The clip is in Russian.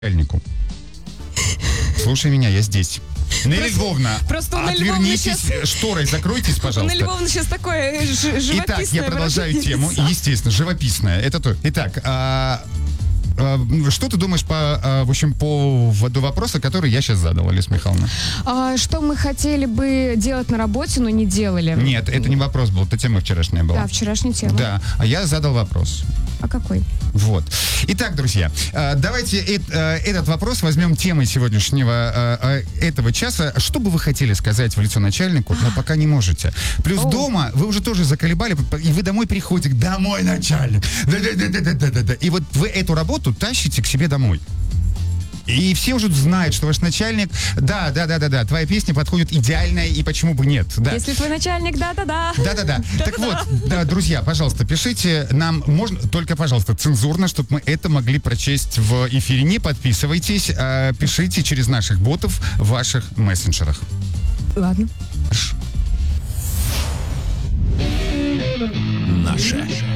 начальнику. Слушай меня, я здесь. Нелли Львовна, отвернитесь, шторой закройтесь, пожалуйста. Нелли Львовна сейчас такое живописное. Итак, я продолжаю тему. Естественно, живописная. Это то. Итак, что ты думаешь по поводу вопроса, который я сейчас задал, Алиса Михайловна? Что мы хотели бы делать на работе, но не делали? Нет, это не вопрос был, это тема вчерашняя была. Да, вчерашняя тема. Да, а я задал вопрос. А какой? Вот. Итак, друзья, давайте этот вопрос возьмем темой сегодняшнего этого часа. Что бы вы хотели сказать в лицо начальнику, но пока не можете? Плюс дома вы уже тоже заколебали, и вы домой приходите, домой начальник. Да. И вот вы эту работу тащите к себе домой. И все уже знают, что ваш начальник, да, твоя песня подходит идеальная, и почему бы нет. Да. Если твой начальник, да-да-да. Да. Так вот, да, друзья, пожалуйста, пишите нам, можно, только, пожалуйста, цензурно, чтобы мы это могли прочесть в эфире. Не подписывайтесь, пишите через наших ботов в ваших мессенджерах. Ладно. Наше